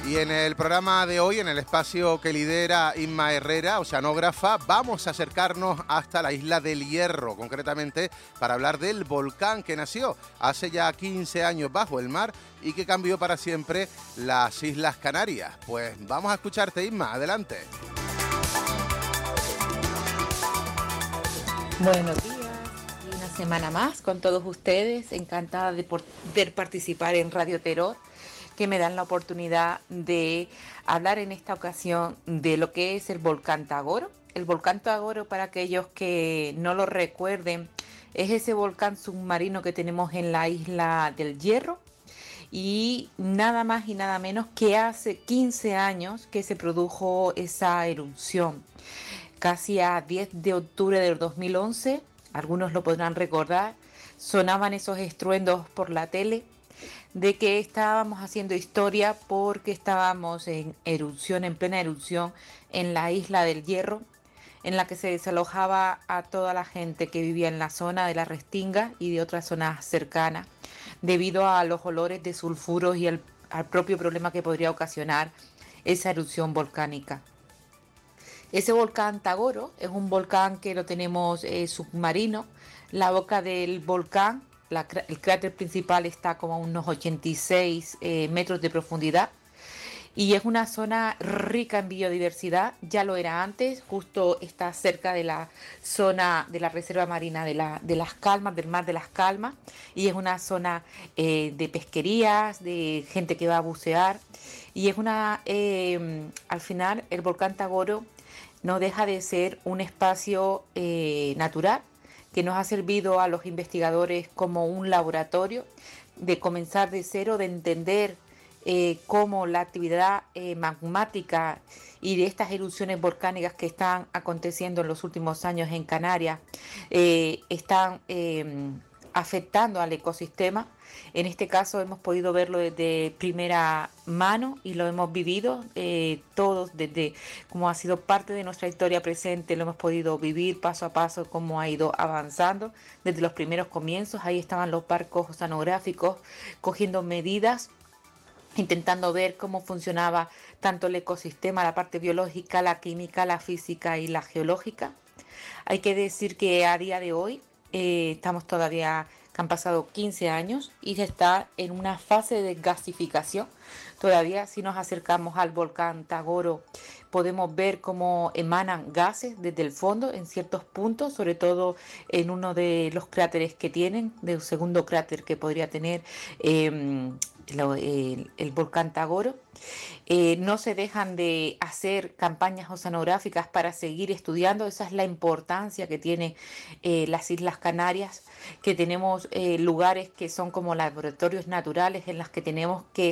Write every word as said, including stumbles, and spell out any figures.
Y en el programa de hoy, en el espacio que lidera Inma Herrera, oceanógrafa, vamos a acercarnos hasta la isla del Hierro, concretamente para hablar del volcán que nació hace ya quince años bajo el mar y que cambió para siempre las Islas Canarias. Pues vamos a escucharte, Inma, adelante. Buenos días, y una semana más con todos ustedes, encantada de poder participar en Radio Teror, que me dan la oportunidad de hablar en esta ocasión de lo que es el volcán Tagoro. El volcán Tagoro, para aquellos que no lo recuerden, es ese volcán submarino que tenemos en la isla del Hierro, y nada más y nada menos que hace quince años que se produjo esa erupción. Casi a diez de octubre del dos mil once, algunos lo podrán recordar, sonaban esos estruendos por la tele de que estábamos haciendo historia porque estábamos en erupción, en plena erupción, en la isla del Hierro, en la que se desalojaba a toda la gente que vivía en la zona de la Restinga y de otras zonas cercanas, debido a los olores de sulfuros y el, al propio problema que podría ocasionar esa erupción volcánica. Ese volcán Tagoro es un volcán que lo tenemos eh, submarino. La boca del volcán, la, el cráter principal, está como a unos ochenta y seis eh, metros de profundidad, y es una zona rica en biodiversidad. Ya lo era antes, justo está cerca de la zona de la reserva marina de, la, de las Calmas, del mar de las Calmas, y es una zona eh, de pesquerías, de gente que va a bucear, y es una, eh, al final el volcán Tagoro no deja de ser un espacio eh, natural que nos ha servido a los investigadores como un laboratorio de comenzar de cero, de entender eh, cómo la actividad eh, magmática y de estas erupciones volcánicas que están aconteciendo en los últimos años en Canarias eh, están eh, afectando al ecosistema. En este caso hemos podido verlo desde primera mano y lo hemos vivido eh, todos, desde como ha sido parte de nuestra historia presente, lo hemos podido vivir paso a paso, cómo ha ido avanzando desde los primeros comienzos. Ahí estaban los barcos oceanográficos cogiendo medidas, intentando ver cómo funcionaba tanto el ecosistema, la parte biológica, la química, la física y la geológica. Hay que decir que a día de hoy eh, estamos todavía, que han pasado quince años y se está en una fase de gasificación. Todavía, si nos acercamos al volcán Tagoro, podemos ver cómo emanan gases desde el fondo en ciertos puntos, sobre todo en uno de los cráteres que tienen, del segundo cráter que podría tener eh, lo, el, el volcán Tagoro. Eh, no se dejan de hacer campañas oceanográficas para seguir estudiando. Esa es la importancia que tiene eh, las Islas Canarias, que tenemos eh, lugares que son como laboratorios naturales en los que tenemos que